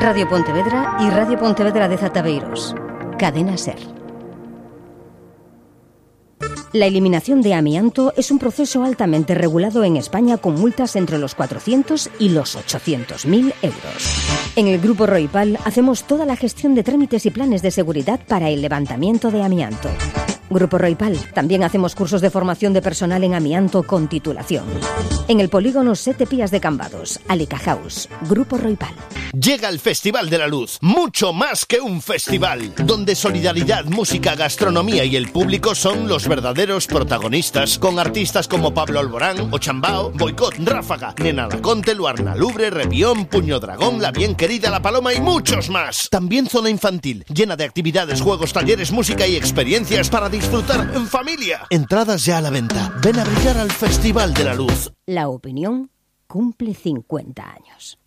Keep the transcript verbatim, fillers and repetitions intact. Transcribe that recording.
Radio Pontevedra y Radio Pontevedra de Zataveiros. Cadena SER. La eliminación de amianto es un proceso altamente regulado en España con multas entre los cuatrocientos y los ochocientos mil euros. En el Grupo Roipal hacemos toda la gestión de trámites y planes de seguridad para el levantamiento de amianto. Grupo Roipal, también hacemos cursos de formación de personal en amianto con titulación. En el polígono Sete Pías de Cambados, Alica House, Grupo Roipal. Llega el Festival de la Luz, mucho más que un festival, donde solidaridad, música, gastronomía y el público son los verdaderos protagonistas, con artistas como Pablo Alborán, Ochambao, Boicot, Ráfaga, Nena Laconte, Luarna Lubre, Revión, Puño Dragón, La Bien Querida, La Paloma y muchos más. También zona infantil, llena de actividades, juegos, talleres, música y experiencias para disfrutar en familia. Entradas ya a la venta. Ven a brillar al Festival de la Luz. La opinión cumple cincuenta años.